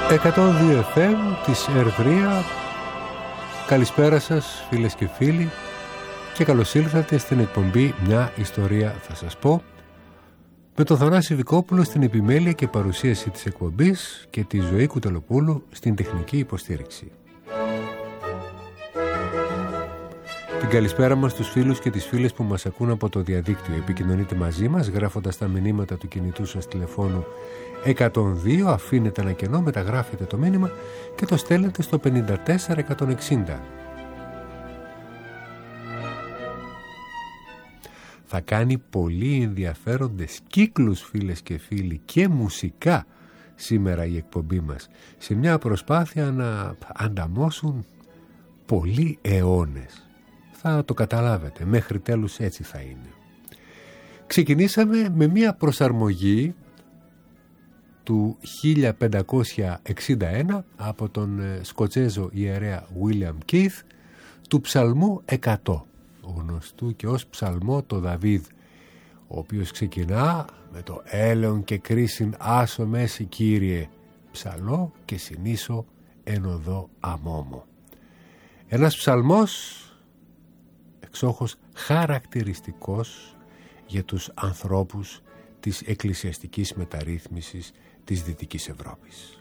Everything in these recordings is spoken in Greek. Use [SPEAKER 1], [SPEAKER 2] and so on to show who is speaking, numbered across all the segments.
[SPEAKER 1] 102 FM της Ερυθρία. Καλησπέρα σας φίλες και φίλοι και καλώς ήλθατε στην εκπομπή «Μια ιστορία θα σας πω», με τον Θανάση Βικόπουλο στην επιμέλεια και παρουσίαση της εκπομπής και τη Ζωή Κουτελοπούλου στην τεχνική υποστήριξη. Την καλησπέρα μας στους φίλους και τις φίλες που μας ακούν από το διαδίκτυο. Επικοινωνείτε μαζί μας γράφοντας τα μηνύματα του κινητού σας τηλεφώνου 102, αφήνετε ένα κενό, μεταγράφετε το μήνυμα και το στέλνετε στο 54160. Θα κάνει πολύ ενδιαφέροντες κύκλους, φίλες και φίλοι, και μουσικά σήμερα η εκπομπή μας, σε μια προσπάθεια να ανταμώσουν πολλοί αιώνες. Θα το καταλάβετε, μέχρι τέλους έτσι θα είναι. Ξεκινήσαμε με μια προσαρμογή του 1561 από τον Σκοτσέζο ιερέα William Keith του ψαλμού 100, γνωστού και ως ψαλμό το Δαβίδ, ο οποίος ξεκινά με το «Έλεον και κρίσιν άσο μέση Κύριε, ψαλώ και συνήσω εν οδό αμόμο». Ένας ψαλμός εξόχως χαρακτηριστικός για τους ανθρώπους της εκκλησιαστικής μεταρρύθμισης της Δυτικής Ευρώπης.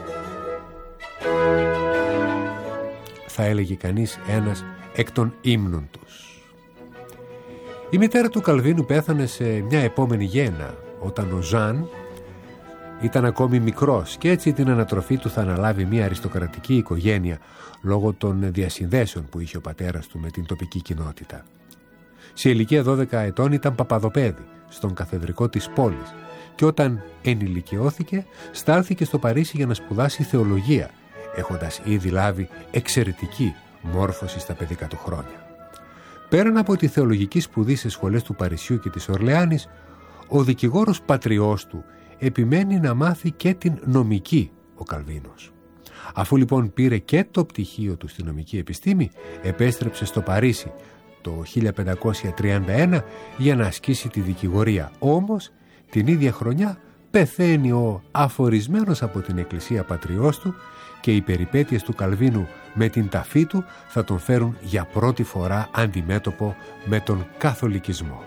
[SPEAKER 1] Θα έλεγε κανείς ένας εκ των ύμνων τους. Η μητέρα του Καλβίνου πέθανε σε μια επόμενη γέννα, όταν ο Ζαν ήταν ακόμη μικρός, και έτσι την ανατροφή του θα αναλάβει μια αριστοκρατική οικογένεια λόγω των διασυνδέσεων που είχε ο πατέρας του με την τοπική κοινότητα. Σε ηλικία 12 ετών ήταν παπαδοπέδι στον καθεδρικό της πόλης και όταν ενηλικιώθηκε στάλθηκε στο Παρίσι για να σπουδάσει θεολογία, έχοντας ήδη λάβει εξαιρετική μόρφωση στα παιδικά του χρόνια. Πέραν από τη θεολογική σπουδή σε σχολές του Παρισιού και της Ορλεάνης, ο δικηγόρος πατριός του επιμένει να μάθει και την νομική ο Καλβίνος. Αφού λοιπόν πήρε και το πτυχίο του στη νομική επιστήμη, επέστρεψε στο Παρίσι το 1531 για να ασκήσει τη δικηγορία. Όμως την ίδια χρονιά πεθαίνει ο αφορισμένος από την εκκλησία πατριός του και οι περιπέτειες του Καλβίνου με την ταφή του θα τον φέρουν για πρώτη φορά αντιμέτωπο με τον καθολικισμό.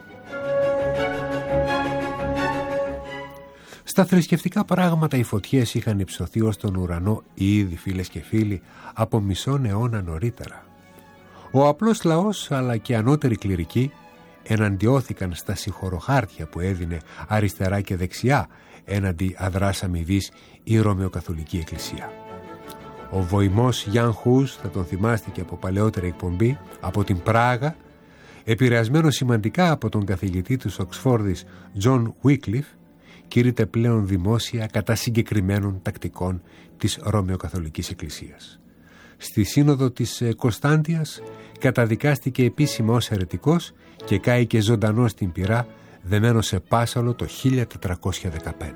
[SPEAKER 1] Στα θρησκευτικά πράγματα οι φωτιές είχαν υψωθεί ως τον ουρανό ήδη, φίλες και φίλοι, από μισόν αιώνα νωρίτερα. Ο απλός λαός αλλά και ανώτεροι κληρικοί εναντιώθηκαν στα συγχωροχάρτια που έδινε αριστερά και δεξιά έναντι αδράς αμοιβής η Ρωμαιοκαθολική Εκκλησία. Ο βοημός Γιάν Χούς, θα τον θυμάστε και από παλαιότερη εκπομπή, από την Πράγα, επηρεασμένος σημαντικά από τον καθηγητή του Οξφόρδης Τζον Βίκλιφ, κήρυτε πλέον δημόσια κατά συγκεκριμένων τακτικών της Ρωμαιοκαθολικής Εκκλησίας. Στη σύνοδο της Κωνσταντίας καταδικάστηκε επίσημα ως αιρετικός και κάηκε ζωντανός στην πυρά, δεμένος σε πάσαλο το 1415.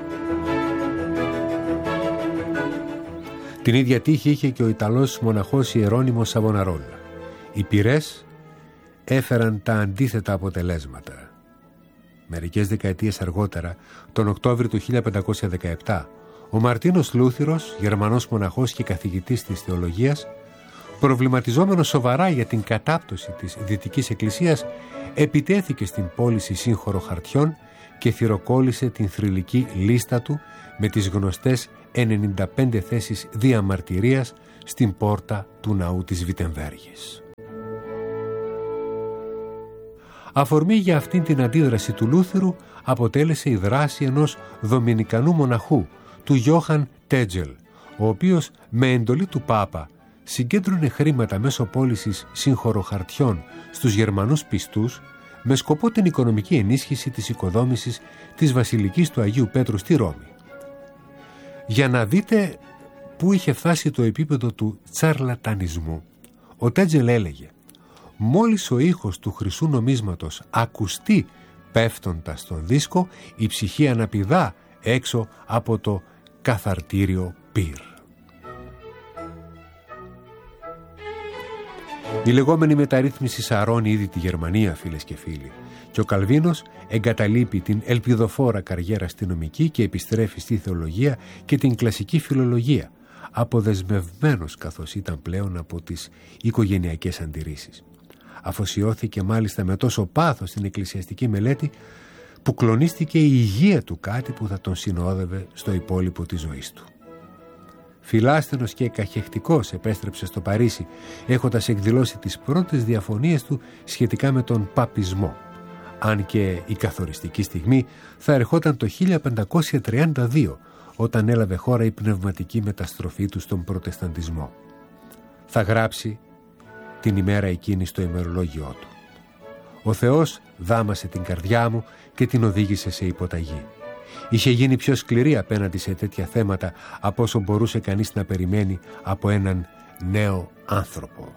[SPEAKER 1] Την ίδια τύχη είχε και ο Ιταλός μοναχός Ιερώνυμος Σαβοναρόλα. Οι πυρές έφεραν τα αντίθετα αποτελέσματα. Μερικές δεκαετίες αργότερα, τον Οκτώβριο του 1517, ο Μαρτίνος Λούθυρος, Γερμανός μοναχός και καθηγητής της θεολογίας, προβληματιζόμενος σοβαρά για την κατάπτωση της Δυτικής Εκκλησίας, επιτέθηκε στην πώληση σύγχωροχαρτιών και θυροκόλλησε την θρυλική λίστα του με τις γνωστές 95 θέσεις διαμαρτυρίας στην πόρτα του ναού της Βιτεμβέργης. Αφορμή για αυτήν την αντίδραση του Λούθυρου αποτέλεσε η δράση ενός δομινικανού μοναχού, του Γιώχαν Τέτζελ, ο οποίος με εντολή του Πάπα συγκέντρωνε χρήματα μέσω πώλησης συγχωροχαρτιών στους Γερμανούς πιστούς με σκοπό την οικονομική ενίσχυση της οικοδόμησης της Βασιλικής του Αγίου Πέτρου στη Ρώμη. Για να δείτε πού είχε φτάσει το επίπεδο του τσαρλατανισμού, ο Τέτζελ έλεγε: «Μόλις ο ήχος του χρυσού νομίσματος ακουστεί πέφτοντας στον δίσκο, η ψυχή αναπηδά έξω από το καθαρτήριο πυρ». Η λεγόμενη μεταρρύθμιση σαρώνει ήδη τη Γερμανία, φίλες και φίλοι, και ο Καλβίνος εγκαταλείπει την ελπιδοφόρα καριέρα στη νομική και επιστρέφει στη θεολογία και την κλασική φιλολογία, αποδεσμευμένος καθώς ήταν πλέον από τις οικογενειακές αντιρρήσεις. Αφοσιώθηκε μάλιστα με τόσο πάθος στην εκκλησιαστική μελέτη που κλονίστηκε η υγεία του, κάτι που θα τον συνόδευε στο υπόλοιπο της ζωής του. Φιλάσθενος και καχεκτικός επέστρεψε στο Παρίσι, έχοντας εκδηλώσει τις πρώτες διαφωνίες του σχετικά με τον παπισμό, αν και η καθοριστική στιγμή θα ερχόταν το 1532, όταν έλαβε χώρα η πνευματική μεταστροφή του στον προτεσταντισμό. Θα γράψει την ημέρα εκείνη στο ημερολόγιό του: «Ο Θεός δάμασε την καρδιά μου και την οδήγησε σε υποταγή. Είχε γίνει πιο σκληρή απέναντι σε τέτοια θέματα από όσο μπορούσε κανείς να περιμένει από έναν νέο άνθρωπο».